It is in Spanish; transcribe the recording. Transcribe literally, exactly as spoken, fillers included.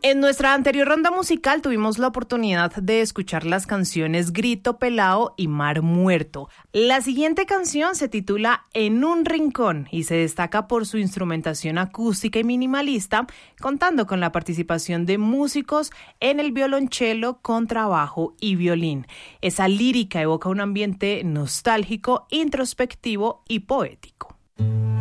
En nuestra anterior ronda musical tuvimos la oportunidad de escuchar las canciones Grito Pelao y Mar Muerto. La siguiente canción se titula En un rincón y se destaca por su instrumentación acústica y minimalista, contando con la participación de músicos en el violonchelo, contrabajo y violín. Esa lírica evoca un ambiente nostálgico, introspectivo y poético.